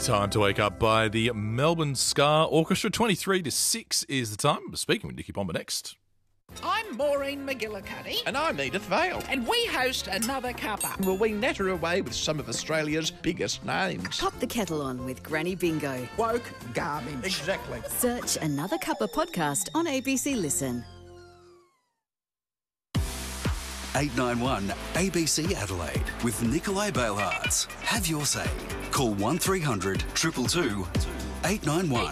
Time to Wake Up by the Melbourne Ska Orchestra. 23 to 6 is the time. Speaking with Nicky Bomber next. I'm Maureen McGillicuddy. And I'm Edith Vale. And we host Another Cuppa. Will we natter away with some of Australia's biggest names? Pop the kettle on with Granny Bingo. Woke garbage. Exactly. Search Another Cuppa podcast on ABC Listen. 891 ABC Adelaide with Nikolai Bailhartz. Have your say. Call 1300 222 891.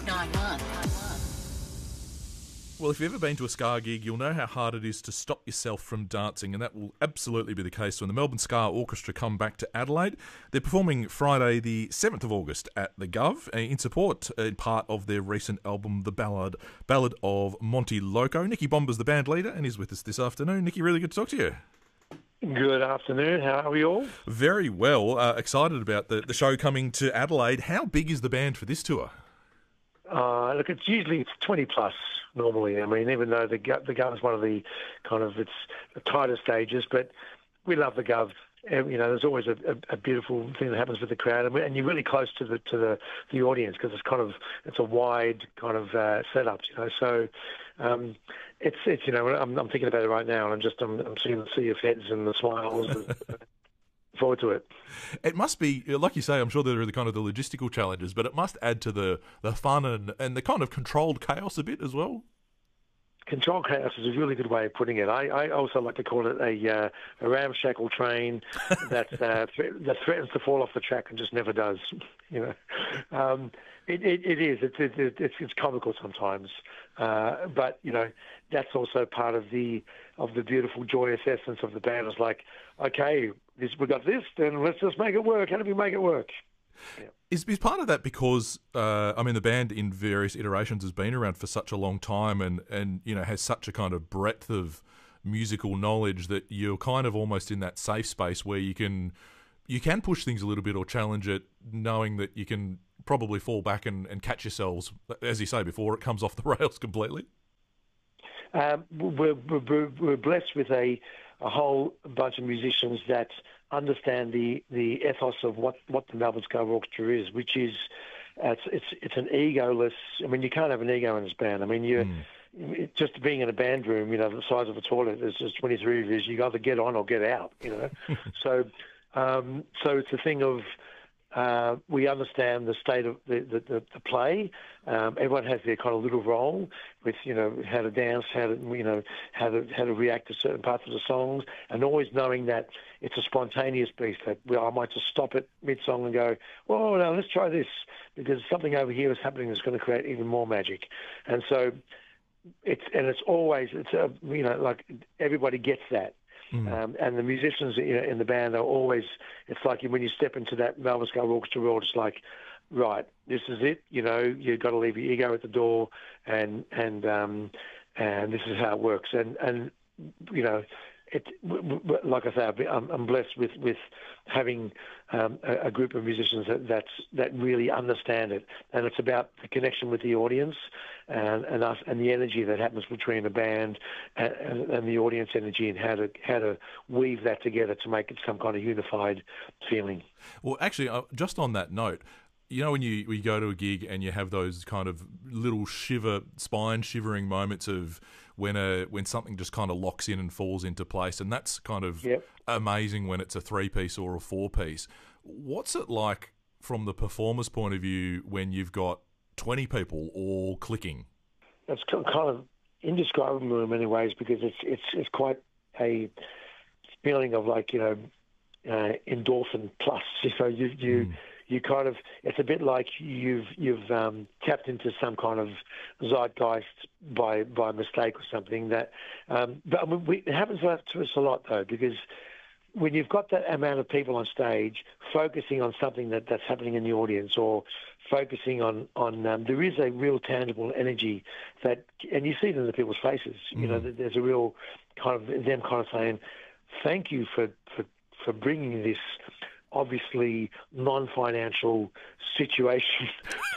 Well, if you've ever been to a ska gig, you'll know how hard it is to stop yourself from dancing, and that will absolutely be the case when the Melbourne Ska Orchestra come back to Adelaide. They're performing Friday the 7th of August at the Gov in support, in part of their recent album, The Ballad of Monty Loco. Nicky Bomber's the band leader and is with us this afternoon. Nicky, really good to talk to you. Good afternoon. How are we all? Very well. Excited about the show coming to Adelaide. How big is the band for this tour? Look, it's 20 plus normally. I mean, even though the Gov is one of the kind of the tighter stages, but we love the Gov. You know, there's always a beautiful thing that happens with the crowd, and you're really close to the audience because it's a wide kind of setup. You know, so it's you know, I'm thinking about it right now, and I'm seeing the sea of heads and the smiles. Forward to it. It must be, like you say, I'm sure there are the kind of the logistical challenges, but it must add to the fun and the kind of controlled chaos a bit as well. Controlled chaos is a really good way of putting it. I also like to call it a ramshackle train that threatens to fall off the track and just never does. You know, it is. It's comical sometimes, but you know that's also part of the beautiful, joyous essence of the band. It's like, okay, we got this, then let's just make it work. How do we make it work? Yeah. Is part of that because I mean the band in various iterations has been around for such a long time and you know has such a kind of breadth of musical knowledge that you're kind of almost in that safe space where you can push things a little bit or challenge it, knowing that you can probably fall back and catch yourselves, as you say, before it comes off the rails completely. We're blessed with a whole bunch of musicians that understand the ethos of what the Melbourne Ska Orchestra is, which is it's an egoless. I mean, you can't have an ego in this band. I mean, just being in a band room, you know, the size of a toilet, there's just 23 of you. You either get on or get out. You know, so it's a thing of. We understand the state of the play. Everyone has their kind of little role with, you know, how to dance, how to react to certain parts of the songs, and always knowing that it's a spontaneous piece that I might just stop it mid-song and go, well, no, let's try this because something over here is happening that's going to create even more magic. And so it's always you know, like everybody gets that. And the musicians in the band are always, it's like when you step into that Melbourne Ska Orchestra world, it's like, right, this is it, you know, you've got to leave your ego at the door and this is how it works. And you know, like I say, I'm blessed with having a group of musicians that really understand it, and it's about the connection with the audience and us and the energy that happens between the band and the audience energy, and how to weave that together to make it some kind of unified feeling. Well, actually, just on that note, you know, when you go to a gig and you have those kind of little spine shivering moments of when something just kind of locks in and falls into place, and that's kind of amazing when it's a 3-piece or a 4-piece. What's it like from the performer's point of view when you've got 20 people all clicking? It's kind of indescribable in many ways because it's quite a feeling of like, you know, endorphin plus. You know, you kind of, it's a bit like you've tapped into some kind of zeitgeist by mistake or something that, but it happens to us a lot though, because when you've got that amount of people on stage focusing on something that's happening in the audience, or focusing on there is a real tangible energy that, and you see it in the people's faces, you know, there's a real kind of, them kind of saying, thank you for bringing this obviously non-financial situation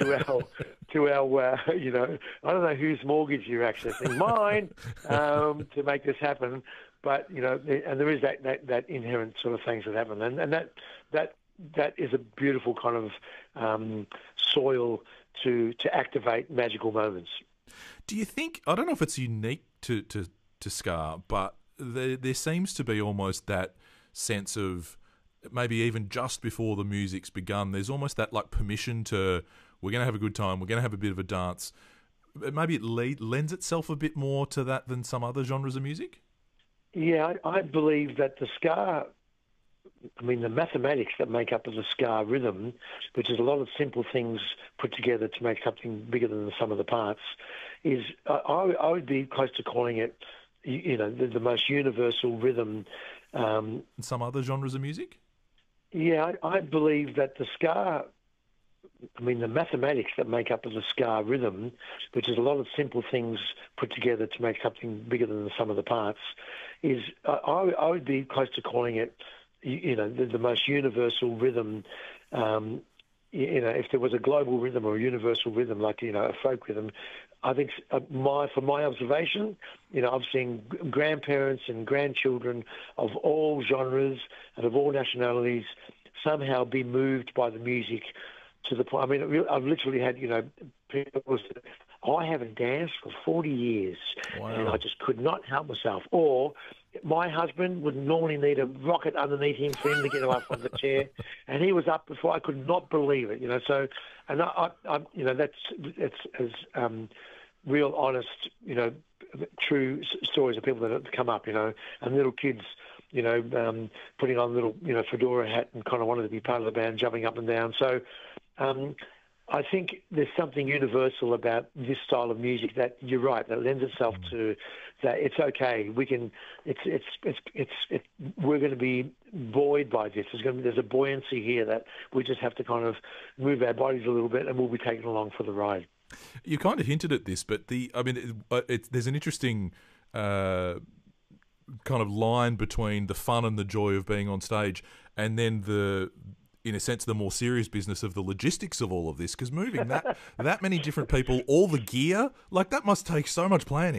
to our you know, I don't know whose mortgage you're accessing, mine, to make this happen. But you know, and there is that inherent sort of things that happen, and that that is a beautiful kind of soil to activate magical moments. Do you think, I don't know if it's unique to ska, but there seems to be almost that sense of maybe even just before the music's begun, there's almost that like permission to, we're going to have a good time, we're going to have a bit of a dance. Maybe it lends itself a bit more to that than some other genres of music? Yeah, I believe that the ska, the mathematics that make up the ska rhythm, which is a lot of simple things put together to make something bigger than the sum of the parts, is I would be close to calling it, the most universal rhythm. Some other genres of music? Yeah, I believe that the ska, the mathematics that make up the ska rhythm, which is a lot of simple things put together to make something bigger than the sum of the parts, is I would be close to calling it, the most universal rhythm. If there was a global rhythm or a universal rhythm, like, a folk rhythm, I think from my observation, I've seen grandparents and grandchildren of all genres and of all nationalities somehow be moved by the music to the point. I've literally had, people say, I haven't danced for 40 years, and I just could not help myself. Or my husband would normally need a rocket underneath him for him to get up from the chair, and he was up before. I could not believe it, So, and I that's as real, honest, true stories of people that have come up, and little kids, putting on a little, fedora hat and kind of wanted to be part of the band, jumping up and down. So, I think there's something universal about this style of music that you're right, that lends itself to that. It's okay. We can. We're going to be buoyed by this. There's a buoyancy here that we just have to kind of move our bodies a little bit, and we'll be taken along for the ride. You kind of hinted at this, but there's an interesting kind of line between the fun and the joy of being on stage, and then in a sense, the more serious business of the logistics of all of this, because moving that many different people, all the gear, like that must take so much planning.